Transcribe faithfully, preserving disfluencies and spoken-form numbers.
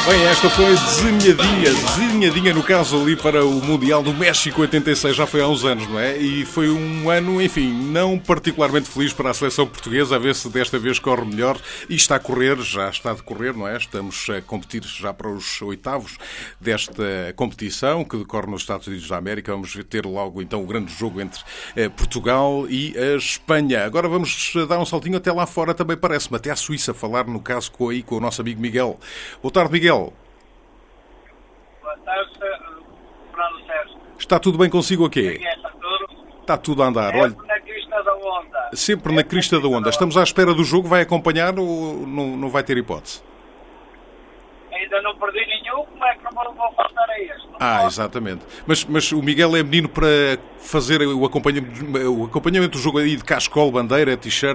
Bem, esta foi desenhadinha, desenhadinha no caso ali para o Mundial do México oitenta e seis, já foi há uns anos, não é? E foi um ano, enfim, não particularmente feliz para a seleção portuguesa, a ver se desta vez corre melhor. E está a correr, já está a decorrer, não é? Estamos a competir já para os oitavos desta competição, que decorre nos Estados Unidos da América. Vamos ter logo então o grande jogo entre Portugal e a Espanha. Agora vamos dar um saltinho até lá fora, também parece-me, até à Suíça, falar no caso com, aí, com o nosso amigo Miguel. Boa tarde, Miguel. Boa tarde, Fernando Sérgio. Está tudo bem consigo aqui? Está tudo? Está tudo a andar. Sempre Olha, na crista da onda. sempre na crista da onda. Estamos à espera do jogo. Vai acompanhar ou não, não vai ter hipótese? Ainda não perdi nenhum, como é que não vou faltar a este? Não Ah, posso. exatamente. Mas, mas o Miguel é menino para fazer o acompanhamento, o acompanhamento do jogo aí de cascol, bandeira, t-shirt.